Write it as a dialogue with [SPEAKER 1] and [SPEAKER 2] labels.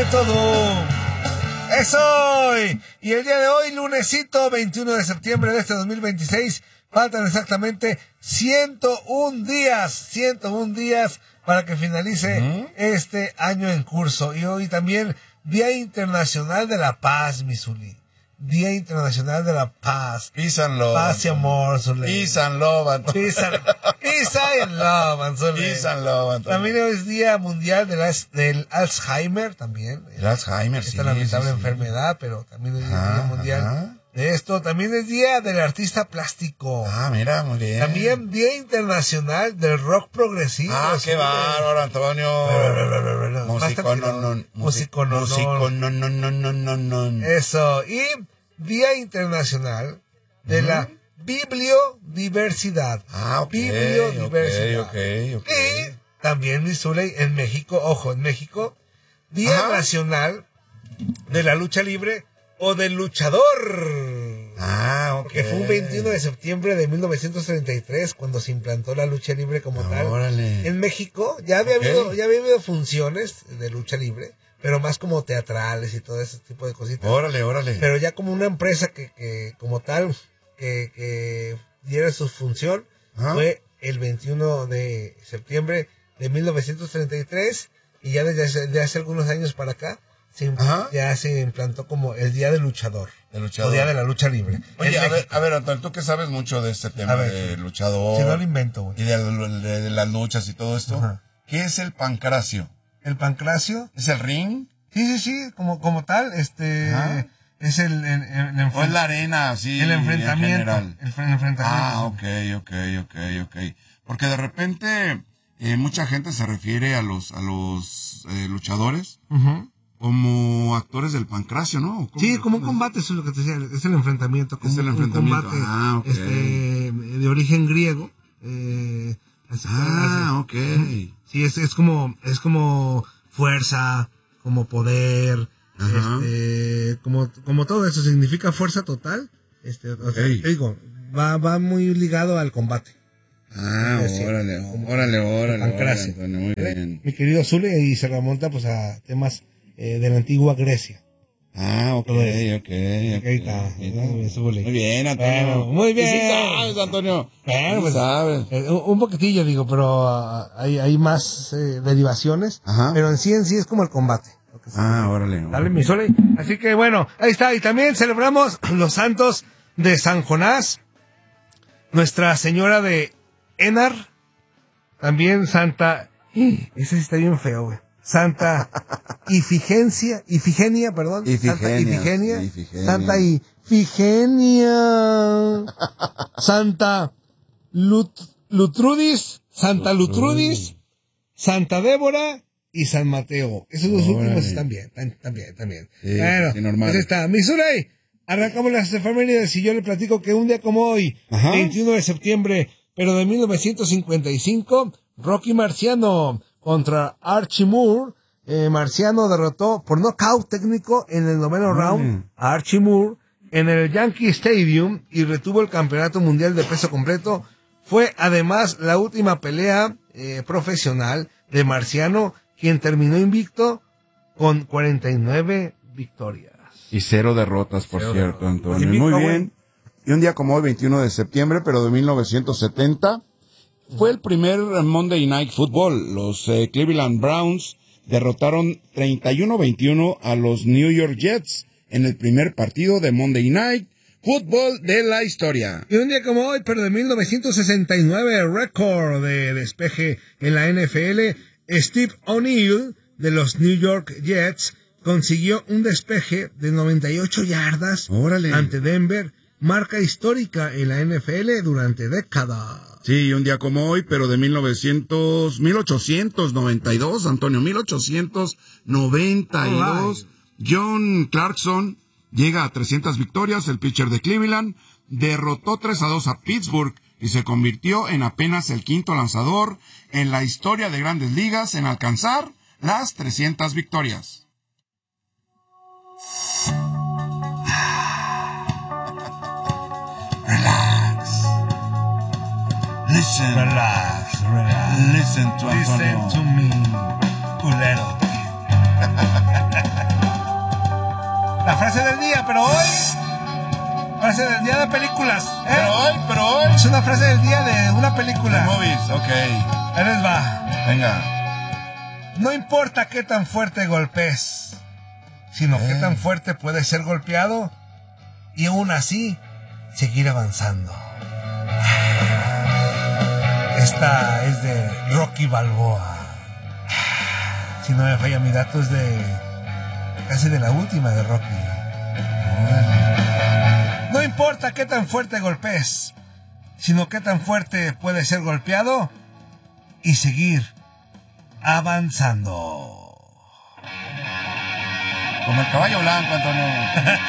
[SPEAKER 1] todo. Es hoy. Y el día de hoy, lunesito 21 de septiembre de este 2026, faltan exactamente 101 días para que finalice este año en curso. Y hoy también Día Internacional de la Paz, mi Zuli. Día Internacional de la Paz.
[SPEAKER 2] Peace and love.
[SPEAKER 1] Paz y amor, Zuli.
[SPEAKER 2] Peace and love, Antonio.
[SPEAKER 1] Peace and love, Zuli.
[SPEAKER 2] Peace and love, Antonio.
[SPEAKER 1] También hoy es Día Mundial del Alzheimer, también.
[SPEAKER 2] El Alzheimer,
[SPEAKER 1] esta lamentable enfermedad, pero también es Día Mundial de esto. También es Día del Artista Plástico.
[SPEAKER 2] Ah, mira, muy bien.
[SPEAKER 1] También Día Internacional del Rock Progresivo.
[SPEAKER 2] Ah, qué bárbaro, Antonio. Músico, no.
[SPEAKER 1] Eso. Y Día Internacional de la Bibliodiversidad.
[SPEAKER 2] Ah, ok.
[SPEAKER 1] Bibliodiversidad.
[SPEAKER 2] Ok.
[SPEAKER 1] Y también, mi Zuley, en México, Día Nacional de la Lucha Libre o del Luchador.
[SPEAKER 2] Ah, ok.
[SPEAKER 1] Que fue un 21 de septiembre de 1933 cuando se implantó la lucha libre como tal.
[SPEAKER 2] Órale.
[SPEAKER 1] En México ya había habido funciones de lucha libre, pero más como teatrales y todo ese tipo de cositas.
[SPEAKER 2] Órale.
[SPEAKER 1] Pero ya como una empresa que como tal, que diera su función, fue el 21 de septiembre de 1933 y ya desde hace algunos años para acá ya se implantó como el Día del Luchador. O Día de la Lucha Libre.
[SPEAKER 2] Oye, a ver, Antonio, tú que sabes mucho de este tema de luchador.
[SPEAKER 1] Si no lo invento, güey.
[SPEAKER 2] Y de las luchas y todo esto. Ajá. ¿Qué es el pancracio?
[SPEAKER 1] ¿El pancracio?
[SPEAKER 2] ¿Es el ring?
[SPEAKER 1] Sí, como tal, es el
[SPEAKER 2] o es la arena, sí.
[SPEAKER 1] El enfrentamiento.
[SPEAKER 2] El enfrentamiento. Ah, ok. Porque de repente mucha gente se refiere a los luchadores como actores del pancracio, ¿no?
[SPEAKER 1] Sí, como un combate, eso es lo que te decía, es el enfrentamiento.
[SPEAKER 2] Es el enfrentamiento.
[SPEAKER 1] Un combate de origen griego.
[SPEAKER 2] Ok.
[SPEAKER 1] Sí, es como fuerza, como poder, como todo eso significa fuerza total. Te digo, va muy ligado al combate.
[SPEAKER 2] Órale, Antonio, muy bien.
[SPEAKER 1] Mi querido Zule, y se remonta pues a temas de la antigua Grecia.
[SPEAKER 2] Ok.
[SPEAKER 1] Ahí está,
[SPEAKER 2] muy bien, Antonio.
[SPEAKER 1] Bueno, muy bien.
[SPEAKER 2] Sí sabes, Antonio.
[SPEAKER 1] Bueno, pues,
[SPEAKER 2] sabes.
[SPEAKER 1] Un poquitillo, digo, pero hay más derivaciones. Pero en sí es como el combate.
[SPEAKER 2] Órale.
[SPEAKER 1] Dale, mi Zule. Así que bueno, ahí está. Y también celebramos los santos de San Jonás, Nuestra Señora de Enar, también Santa... Ese sí está bien feo, güey. Santa Ifigenia. Santa Ifigenia. Santa Lutrudis, Santa Débora y San Mateo. Esos dos últimos están bien.
[SPEAKER 2] Sí,
[SPEAKER 1] bueno,
[SPEAKER 2] sí, normal.
[SPEAKER 1] Pues está. Mi Zuley, arrancamos las efemérides y yo le platico que un día como hoy, 21 de septiembre, pero de 1955, Rocky Marciano contra Archie Moore. Marciano derrotó por nocaut técnico en el 9º round a Archie Moore en el Yankee Stadium y retuvo el campeonato mundial de peso completo. Fue además la última pelea profesional de Marciano, quien terminó invicto con 49 victorias.
[SPEAKER 2] Y 0 derrotas, por cierto, Antonio. Muy bien. Y un día como hoy, 21 de septiembre, pero de 1970, fue el primer Monday Night Football. Los Cleveland Browns derrotaron 31-21 a los New York Jets en el primer partido de Monday Night Football de la historia.
[SPEAKER 1] Y un día como hoy, pero de 1969, récord de despeje en la NFL, Steve O'Neill de los New York Jets consiguió un despeje de 98 yardas ante Denver, marca histórica en la NFL durante décadas.
[SPEAKER 2] Sí, un día como hoy, pero de 1892, Antonio, 1892, John Clarkson llega a 300 victorias, el pitcher de Cleveland, derrotó 3-2 a Pittsburgh y se convirtió en apenas el quinto lanzador en la historia de Grandes Ligas en alcanzar las 300 victorias.
[SPEAKER 1] Relax.
[SPEAKER 2] Listen to Antonio.
[SPEAKER 1] Listen to me, culero. La frase del día, pero hoy... Frase del día de películas.
[SPEAKER 2] Pero hoy.
[SPEAKER 1] Es una frase del día de una película.
[SPEAKER 2] De movies, ok.
[SPEAKER 1] Ahí les va.
[SPEAKER 2] Venga.
[SPEAKER 1] No importa qué tan fuerte golpees, sino qué tan fuerte puedes ser golpeado y aún así seguir avanzando. Esta es de Rocky Balboa. Si no me falla mi dato, es de casi de la última de Rocky. No importa qué tan fuerte golpees, sino qué tan fuerte puedes ser golpeado y seguir avanzando.
[SPEAKER 2] Como el caballo blanco, Antonio.